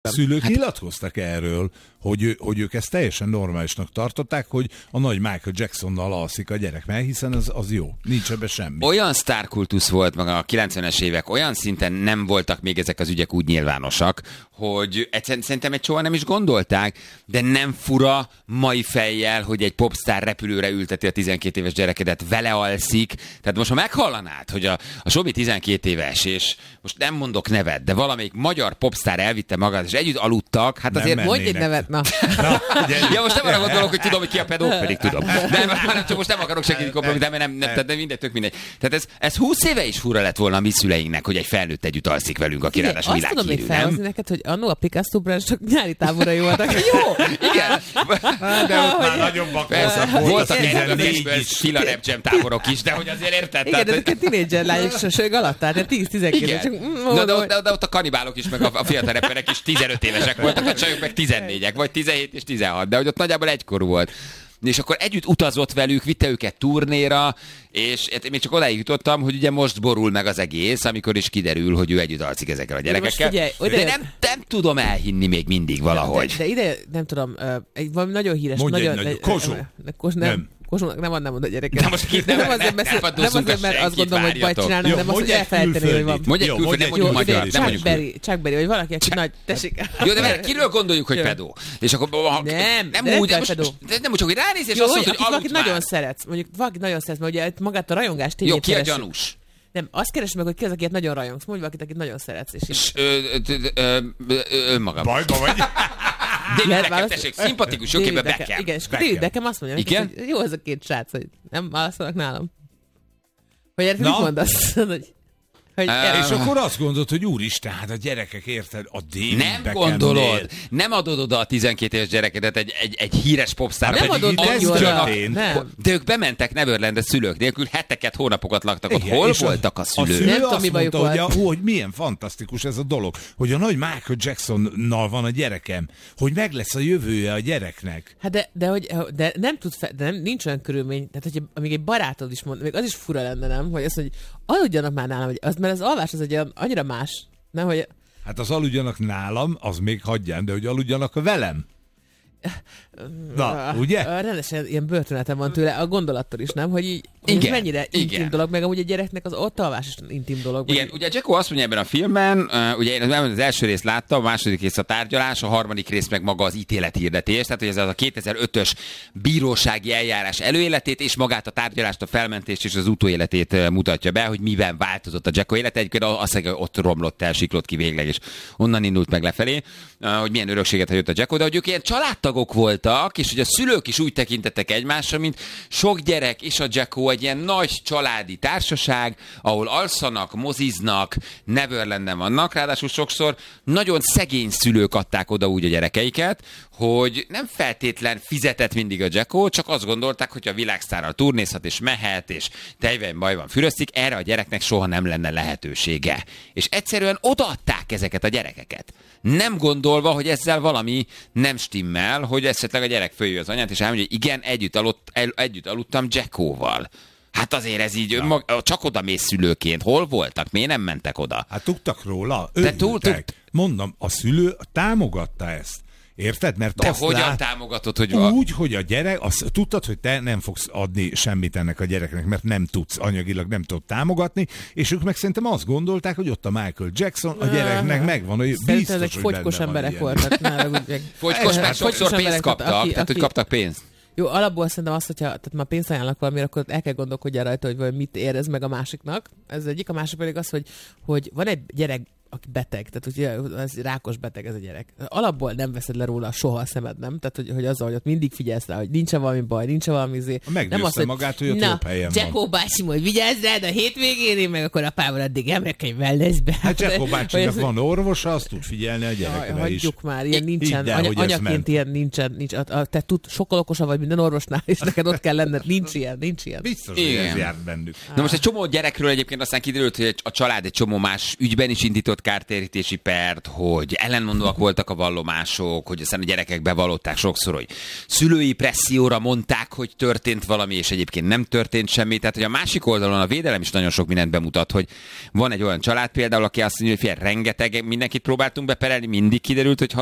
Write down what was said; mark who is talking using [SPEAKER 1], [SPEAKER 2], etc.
[SPEAKER 1] Szülők nyilatkoztak erről, hogy ők ezt teljesen normálisnak tartották, hogy a nagy Michael Jacksonnal alszik a gyerek, mert hiszen az jó, nincs ebbe semmi.
[SPEAKER 2] Olyan sztárkultusz volt maga a 90-es évek, olyan szinten nem voltak még ezek az ügyek úgy nyilvánosak, hogy szerintem egy soha nem is gondolták, de nem fura mai fejjel, hogy egy popstar repülőre ülteti a 12 éves gyerekedet, vele alszik. Tehát most, ha meghallanád, hogy a Sobi 12 éves, és most nem mondok nevet, de valamelyik magyar popstar elvitte magát, és együtt aludtak, hát
[SPEAKER 1] Nem
[SPEAKER 2] azért...
[SPEAKER 1] mennének.
[SPEAKER 3] Mondj egy nevet, na.
[SPEAKER 2] Ja, most nem arra gondolok, hogy tudom, hogy ki a pedó, pedig tudom. De csak most nem akarok segíteni kompromitálni, mert nem, mindegy, tök mindegy. Tehát ez 20 éve is fura lett volna a mi szüleinknek, hogy egy felnőtt együtt alszik velünk, aki ráadásul
[SPEAKER 3] Azt tudom még
[SPEAKER 2] világhírű,
[SPEAKER 3] felhozni
[SPEAKER 2] nem?
[SPEAKER 3] neked, hogy annó a Picasso branch csak nyári táborai voltak. Jó!
[SPEAKER 2] Igen.
[SPEAKER 1] De ott már nagyon bakosak
[SPEAKER 2] Voltak
[SPEAKER 1] voltak.
[SPEAKER 2] egy fila rap jam táborok is, de hogy azért érted?
[SPEAKER 3] Igen,
[SPEAKER 2] Tehát,
[SPEAKER 3] ezek a tínédzser lányok sőg alatt, tehát 10-12.
[SPEAKER 2] igen.
[SPEAKER 3] Csak,
[SPEAKER 2] De ott a kanibálok is, meg a fiatal reperek is 15 évesek voltak, a csajok meg 14-ek, vagy 17 és 16, de hogy ott nagyjából egykor volt. És akkor együtt utazott velük, vitte őket turnéra, és még csak odáig jutottam, hogy ugye most borul meg az egész, amikor is kiderül, hogy ő együtt alszik ezekkel a gyerekekkel.
[SPEAKER 3] Figyelj,
[SPEAKER 2] de nem tudom elhinni még mindig valahogy.
[SPEAKER 3] De ide, nem tudom, egy valami nagyon híres...
[SPEAKER 1] Mondj
[SPEAKER 3] nagyon,
[SPEAKER 1] egy nagy Kozsó.
[SPEAKER 3] Nem. Kozsónak nem mond a gyereket.
[SPEAKER 2] De most
[SPEAKER 3] nem azért, mert azt gondolom, hogy bajt csinálnak, hanem azt, hogy elfelejteni, hogy van.
[SPEAKER 2] Mondj egy külföld, nem mondjuk magyar.
[SPEAKER 3] Chuck Berry, vagy valaki, aki nagy... Tessék.
[SPEAKER 2] Jó, de mert kiről gondoljuk, hogy pedó? És akkor nem úgy, nem úgy, csak hogy ránéz, és azt mondod, hogy
[SPEAKER 3] valakit nagyon szeretsz. Mondjuk valaki nagyon szeretsz, mert ugye magát a rajongást tényleg.
[SPEAKER 2] jó, ki a gyanús?
[SPEAKER 3] Nem, azt keresd meg, hogy ki az, akiket nagyon rajongsz. Mondj valakit, akit nagyon szeretsz. És
[SPEAKER 2] önmagam.
[SPEAKER 1] Bajba vagy?
[SPEAKER 2] David Beckham, tessék, szimpatikus, jó képben Beckham.
[SPEAKER 3] Igen, és David Beckham azt mondja,
[SPEAKER 2] igen?
[SPEAKER 3] hogy jó az a két srác, hogy nem válaszolnak nálam. Hogy erre mit mondasz?
[SPEAKER 1] És akkor azt gondolod, hogy úristen, hát a gyerekek, érted, a David
[SPEAKER 2] Nem
[SPEAKER 1] Beckhamnél.
[SPEAKER 2] gondolod, nem adod oda a 12 éves gyerekedet egy híres popsztárra.
[SPEAKER 3] Nem adod
[SPEAKER 1] ez
[SPEAKER 3] oda.
[SPEAKER 1] történt.
[SPEAKER 3] Nem.
[SPEAKER 2] De ők bementek Neverlandre szülők nélkül, heteket, hónapokat laktak ott.
[SPEAKER 1] Igen,
[SPEAKER 2] Hol
[SPEAKER 1] és
[SPEAKER 2] voltak a szülők?
[SPEAKER 1] szülő
[SPEAKER 3] Nem tudom,
[SPEAKER 1] azt
[SPEAKER 3] mi bajuk
[SPEAKER 1] mondta,
[SPEAKER 3] volt.
[SPEAKER 1] hogy milyen fantasztikus ez a dolog, hogy a nagy Michael Jacksonnal van a gyerekem, hogy meg lesz a jövője a gyereknek.
[SPEAKER 3] Hát de nem tud de nincs olyan körülmény, tehát hogy amíg egy barátod is mond, még az is fura lenne, nem? Hogy azt, hogy aludjanak már nálam, mert az alvás az egy annyira más, nem? Hogy
[SPEAKER 1] Hát az aludjanak nálam, az még hagyján, de hogy aludjanak velem. Na, ugye?
[SPEAKER 3] Rendesen ilyen börtönetem van tőle, a gondolattól is, nem? Hogy így
[SPEAKER 2] Igen,
[SPEAKER 3] ez mennyire intim
[SPEAKER 2] igen.
[SPEAKER 3] dolog, meg amúgy a gyereknek az ott alvás is intim dolog.
[SPEAKER 2] Igen, ugye Jacko azt mondja ebben a filmben, ugye én az első részt láttam, a második rész a tárgyalás, a harmadik rész meg maga az ítélethirdetés, tehát hogy ez az a 2005-ös bírósági eljárás előéletét, és magát a tárgyalást, a felmentést és az utóéletét mutatja be, hogy miben változott a Jacko élete. Egyébként azt mondja, hogy ott romlott el, siklott ki végleg, és onnan indult meg lefelé, hogy milyen örökséget hagyott a Jacko, de hogy ők ilyen családtagok voltak, és hogy a szülők is úgy tekintettek egymásra, mint sok gyerek és a Jacko egy ilyen nagy családi társaság, ahol alszanak, moziznak, Neverlanden vannak, ráadásul sokszor nagyon szegény szülők adták oda úgy a gyerekeiket, hogy nem feltétlen fizetett mindig a Jacko, csak azt gondolták, hogy a világsztárral turnézhat és mehet, és tejben bajban füröztik, erre a gyereknek soha nem lenne lehetősége. És egyszerűen odaadták ezeket a gyerekeket. Nem gondolva, hogy ezzel valami nem stimmel, hogy esetleg a gyerek följön az anyát, és elmondja, hogy igen, együtt aludtam Jackóval. Hát azért ez így csak oda mész szülőként. Hol voltak? Miért nem mentek oda?
[SPEAKER 1] Hát tudtak róla,
[SPEAKER 2] De
[SPEAKER 1] örültek. Mondom, a szülő támogatta ezt. Érted? Mert
[SPEAKER 2] De
[SPEAKER 1] azt
[SPEAKER 2] hogyan támogatod, hogy...
[SPEAKER 1] Úgy, hogy a gyerek, tudtad, hogy te nem fogsz adni semmit ennek a gyereknek, mert nem tudsz, anyagilag nem tudod támogatni, és ők meg szerintem azt gondolták, hogy ott a Michael Jackson, a gyereknek megvan, hogy biztos,
[SPEAKER 3] ezek
[SPEAKER 1] hogy
[SPEAKER 3] fogykos
[SPEAKER 1] benne
[SPEAKER 3] emberek
[SPEAKER 1] van ilyen.
[SPEAKER 3] voltak.
[SPEAKER 2] Fogykos, meg sokszor pénzt kaptak, tehát hogy kaptak pénzt.
[SPEAKER 3] Jó, alapból szerintem azt, hogyha tehát már pénzt ajánlnak valamire, akkor el kell gondolkodja rajta, hogy mit érez meg a másiknak. Ez egyik, a másik pedig az, hogy van egy gyerek, aki beteg, tehát ugye az rákos beteg ez a gyerek. Alapból nem veszed le róla soha a szemed, nem? Tehát, hogy azzal, hogy ott mindig figyelsz rá, hogy nincs valami baj, nincs valami
[SPEAKER 1] Meggyőzte magát, hogy ott jobb helyen van.
[SPEAKER 3] Jacko bácsi, hogy vigyázz rád a hétvégén, én meg akkor apával addig emlék egy wellnessbe.
[SPEAKER 1] Hát Jacko bácsinak van orvosa, azt tud figyelni a gyerekre is.
[SPEAKER 3] Hagyjuk már, ilyen nincsen.
[SPEAKER 1] El,
[SPEAKER 3] Anyaként ilyen nincsen. Te sokkal okosabb vagy minden orvosnál, és neked ott kell lenned. Nincs ilyen.
[SPEAKER 1] Biztos, hogy ez járt bennük.
[SPEAKER 2] Na most egy csomó gyerekről egyébként aztán kiderült, hogy a család egy csomó más ügyben is indított indított kártérítési pert, hogy ellenmondóak voltak a vallomások, hogy aztán a gyerekek bevallották sokszor, hogy szülői presszióra mondták, hogy történt valami, és egyébként nem történt semmi. Tehát, hogy a másik oldalon a védelem is nagyon sok mindent bemutat, hogy van egy olyan család például, aki azt mondja, hogy rengeteg mindenkit próbáltunk beperelni, mindig kiderült, hogy